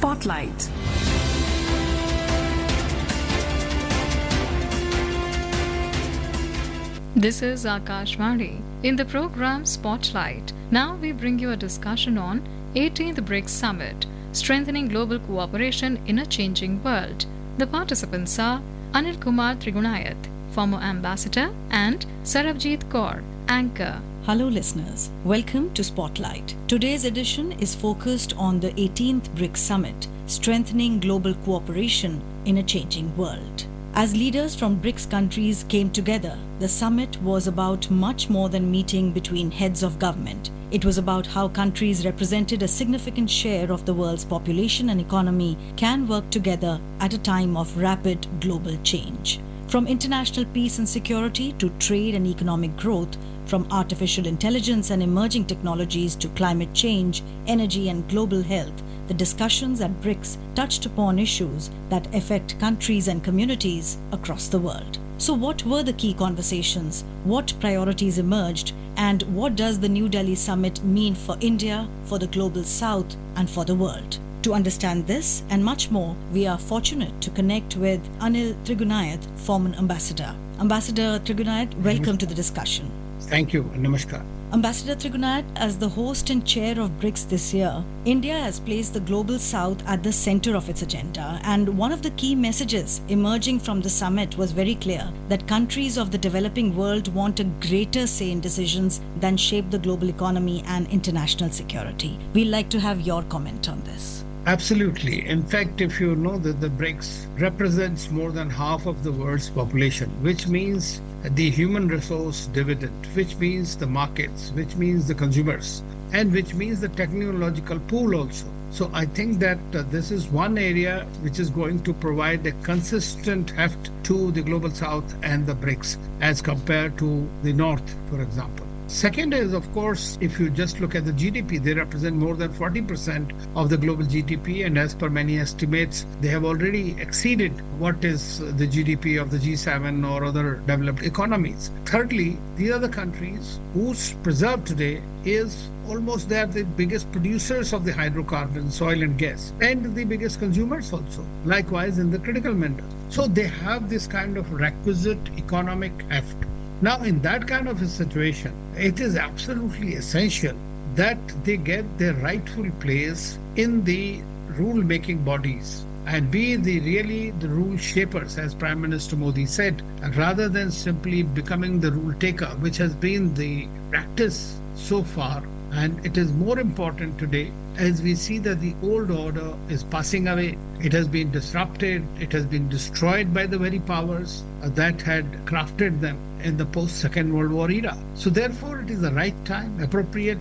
Spotlight. This is Akashvani. In the program Spotlight, now we bring you a discussion on 18th BRICS Summit, Strengthening Global Cooperation in a Changing World. The participants are Anil Kumar Trigunayath, former ambassador, and Sarabjit Kaur, anchor. Hello listeners, welcome to Spotlight. Today's edition is focused on the 18th BRICS Summit, Strengthening Global Cooperation in a Changing World. As leaders from BRICS countries came together, the summit was about much more than meeting between heads of government. It was about how countries represented a significant share of the world's population and economy can work together at a time of rapid global change. From international peace and security to trade and economic growth, from artificial intelligence and emerging technologies to climate change, energy and global health, the discussions at BRICS touched upon issues that affect countries and communities across the world. So what were the key conversations? What priorities emerged? And what does the New Delhi summit mean for India, for the global south, and for the world? To understand this and much more, we are fortunate to connect with Anil Trigunayath, former ambassador. Ambassador Trigunayath, welcome to the discussion. Thank you. Namaskar. Ambassador Trigunayath, as the host and chair of BRICS this year, India has placed the Global South at the center of its agenda. And one of the key messages emerging from the summit was very clear that countries of the developing world want a greater say in decisions than shape the global economy and international security. We'd like to have your comment on this. Absolutely. In fact, if you know that the BRICS represents more than half of the world's population, which means the human resource dividend, which means the markets, which means the consumers, and which means the technological pool also. So I think that this is one area which is going to provide a consistent heft to the Global South and the BRICS as compared to the North, for example. Second is, of course, if you just look at the GDP, they represent more than 40% of the global GDP, and as per many estimates, they have already exceeded what is the GDP of the G7 or other developed economies. Thirdly, these are the countries whose preserve today is almost they are the biggest producers of the hydrocarbons, oil and gas, and the biggest consumers also, likewise in the critical minerals. So they have this kind of requisite economic heft. Now, in that kind of a situation, it is absolutely essential that they get their rightful place in the rule-making bodies and be the rule shapers, as Prime Minister Modi said, rather than simply becoming the rule taker, which has been the practice so far. And it is more important today as we see that the old order is passing away. It has been disrupted. It has been destroyed by the very powers that had crafted them in the post-Second World War era. So therefore, it is the right time, appropriate